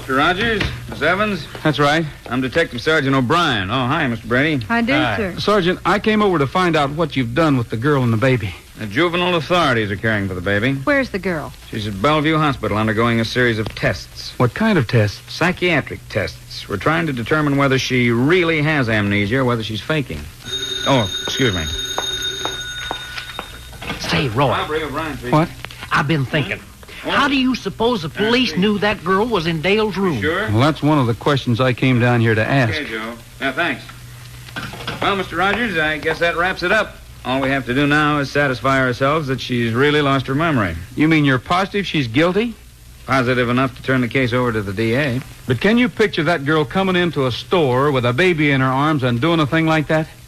Mr. Rogers, Miss Evans. That's right. I'm Detective Sergeant O'Brien. Oh, hi, Mr. Brady. I do, sir. Sergeant, I came over to find out what you've done with the girl and the baby. The juvenile authorities are caring for the baby. Where's the girl? She's at Bellevue Hospital undergoing a series of tests. What kind of tests? Psychiatric tests. We're trying to determine whether she really has amnesia or whether she's faking. Oh, excuse me. Say, Roy, Robbery, O'Brien, please. What? I've been thinking. How do you suppose the police knew that girl was in Dale's room? Sure? Well, that's one of the questions I came down here to ask. Okay, Joe. Yeah, thanks. Well, Mr. Rogers, I guess that wraps it up. All we have to do now is satisfy ourselves that she's really lost her memory. You mean you're positive she's guilty? Positive enough to turn the case over to the DA. But can you picture that girl coming into a store with a baby in her arms and doing a thing like that?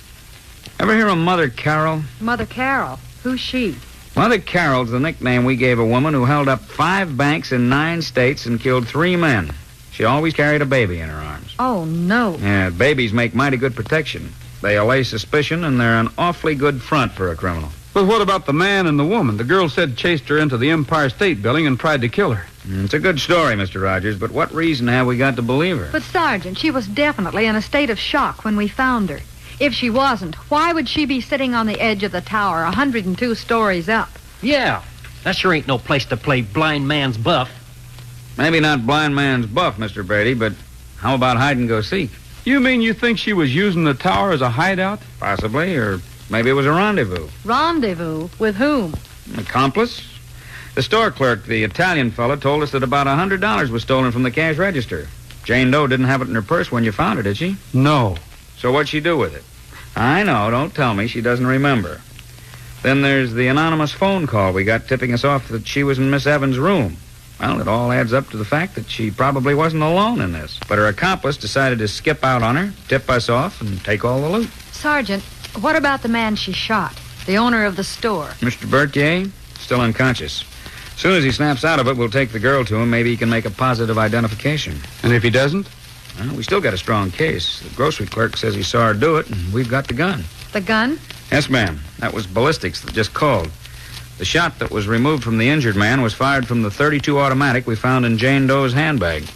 Ever hear of Mother Carol? Mother Carol. Who's she? Mother Carol's the nickname we gave a woman who held up 5 banks in 9 states and killed 3 men. She always carried a baby in her arms. Oh, no. Yeah, babies make mighty good protection. They allay suspicion, and they're an awfully good front for a criminal. But what about the man and the woman? The girl said chased her into the Empire State Building and tried to kill her. It's a good story, Mr. Rogers, but what reason have we got to believe her? But, Sergeant, she was definitely in a state of shock when we found her. If she wasn't, why would she be sitting on the edge of the tower, 102 stories up? Yeah, that sure ain't no place to play blind man's buff. Maybe not blind man's buff, Mr. Brady, but how about hide and go seek? You mean you think she was using the tower as a hideout? Possibly, or maybe it was a rendezvous. Rendezvous? With whom? An accomplice? The store clerk, the Italian fellow, told us that about $100 was stolen from the cash register. Jane Doe didn't have it in her purse when you found her, did she? No. So what'd she do with it? I know, don't tell me. She doesn't remember. Then there's the anonymous phone call we got tipping us off that she was in Miss Evans' room. Well, it all adds up to the fact that she probably wasn't alone in this. But her accomplice decided to skip out on her, tip us off, and take all the loot. Sergeant, what about the man she shot? The owner of the store? Mr. Berthier, still unconscious. As soon as he snaps out of it, we'll take the girl to him. Maybe he can make a positive identification. And if he doesn't? Well, we still got a strong case. The grocery clerk says he saw her do it, and we've got the gun. The gun? Yes, ma'am. That was ballistics that just called. The shot that was removed from the injured man was fired from the .32 automatic we found in Jane Doe's handbag.